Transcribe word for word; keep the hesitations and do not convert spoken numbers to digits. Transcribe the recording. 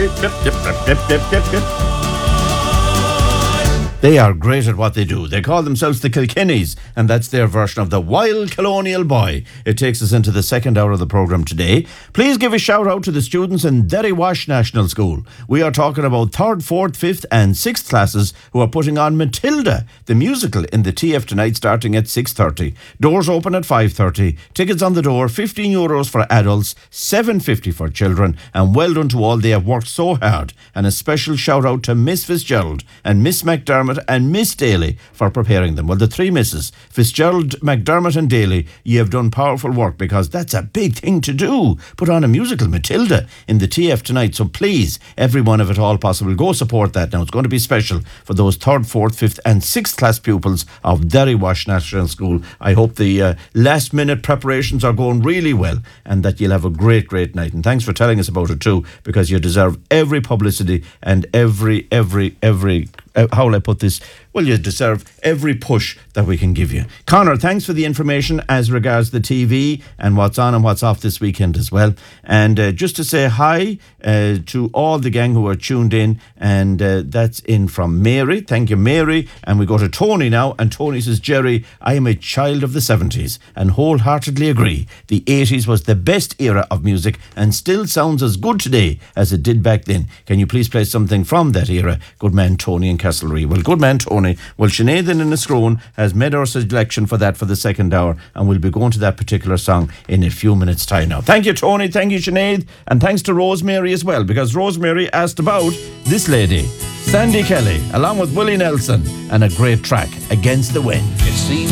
Yep, yep, yep, yep, yep, yep, yep. They are great at what they do. They call themselves the Kilkennys, and that's their version of the Wild Colonial Boy. It takes us into the second hour of the programme today. Please give a shout out to the students in Derry Wash National School. We are talking about third, fourth, fifth and sixth classes who are putting on Matilda, the musical, in the T F tonight starting at six thirty. Doors open at five thirty. Tickets on the door, fifteen euros for adults, seven fifty for children, and well done to all. They have worked so hard. And a special shout out to Miss Fitzgerald and Miss McDermott and Miss Daly for preparing them. Well, the three misses, Fitzgerald, McDermott and Daly, you have done powerful work, because that's a big thing to do. Put on a musical, Matilda, in the T F tonight. So please, everyone, if at all possible, go support that. Now, it's going to be special for those third, fourth, fifth and sixth class pupils of Derry Wash National School. I hope the uh, last minute preparations are going really well and that you'll have a great, great night. And thanks for telling us about it too, because you deserve every publicity and every, every, every, uh, how will I put this? Well, you deserve every push that we can give you. Connor, thanks for the information as regards the T V and what's on and what's off this weekend as well. And uh, just to say hi uh, to all the gang who are tuned in, and uh, that's in from Mary. Thank you, Mary. And we go to Tony now, and Tony says, Jerry, I am a child of the seventies and wholeheartedly agree. The eighties was the best era of music and still sounds as good today as it did back then. Can you please play something from that era? Good man, Tony in Castlereagh. Well, good man, Tony. Well, Sinead in Niscrone has made our selection for that for the second hour, and we'll be going to that particular song in a few minutes' time now. Thank you, Tony. Thank you, Sinead. And thanks to Rosemary as well, because Rosemary asked about this lady, Sandy Kelly, along with Willie Nelson, and a great track, Against the Wind. It seems